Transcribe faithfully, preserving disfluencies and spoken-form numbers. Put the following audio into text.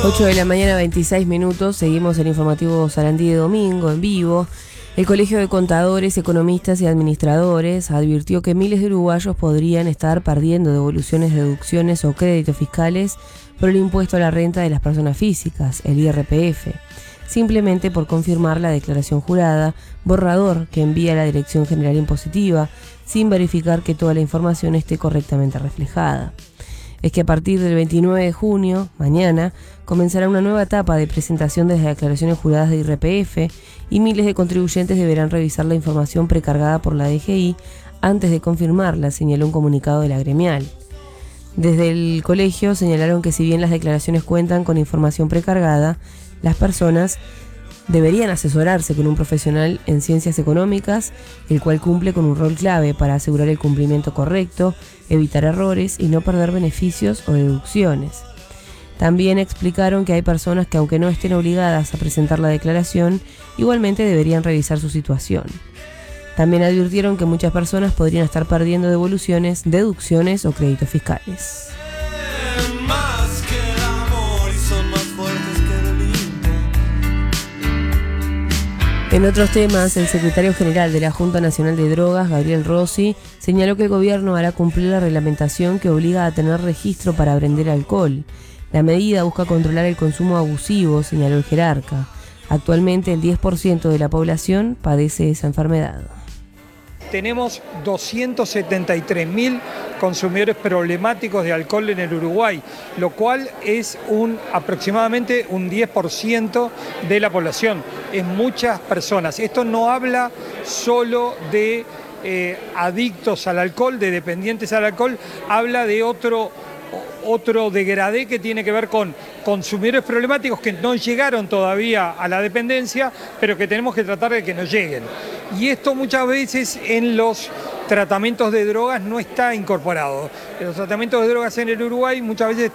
ocho de la mañana, veintiséis minutos, seguimos el informativo Sarandí de domingo en vivo. El Colegio de Contadores, Economistas y Administradores advirtió que miles de uruguayos podrían estar perdiendo devoluciones, deducciones o créditos fiscales por el impuesto a la renta de las personas físicas, el I R P F, simplemente por confirmar la declaración jurada, borrador que envía la Dirección General Impositiva, sin verificar que toda la información esté correctamente reflejada. Es que a partir del veintinueve de junio, mañana, comenzará una nueva etapa de presentación de las declaraciones juradas de I R P F y miles de contribuyentes deberán revisar la información precargada por la D G I antes de confirmarla, señaló un comunicado de la gremial. Desde el colegio señalaron que si bien las declaraciones cuentan con información precargada, las personas deberían asesorarse con un profesional en ciencias económicas, el cual cumple con un rol clave para asegurar el cumplimiento correcto, evitar errores y no perder beneficios o deducciones. También explicaron que hay personas que, aunque no estén obligadas a presentar la declaración, igualmente deberían revisar su situación. También advirtieron que muchas personas podrían estar perdiendo devoluciones, deducciones o créditos fiscales. En otros temas, el secretario general de la Junta Nacional de Drogas, Gabriel Rossi, señaló que el gobierno hará cumplir la reglamentación que obliga a tener registro para vender alcohol. La medida busca controlar el consumo abusivo, señaló el jerarca. Actualmente el diez por ciento de la población padece esa enfermedad. Tenemos doscientos setenta y tres mil consumidores problemáticos de alcohol en el Uruguay, lo cual es un, aproximadamente un diez por ciento de la población. Es muchas personas. Esto no habla solo de eh, adictos al alcohol, de dependientes al alcohol, habla de otro... otro degradé que tiene que ver con consumidores problemáticos que no llegaron todavía a la dependencia, pero que tenemos que tratar de que no lleguen. Y esto muchas veces en los tratamientos de drogas no está incorporado. En los tratamientos de drogas en el Uruguay muchas veces